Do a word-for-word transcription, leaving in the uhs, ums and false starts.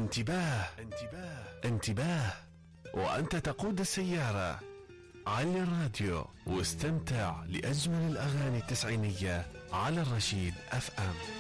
انتباه انتباه انتباه، وأنت تقود السيارة علي الراديو واستمتع لأجمل الأغاني التسعينية على الرشيد أف أم.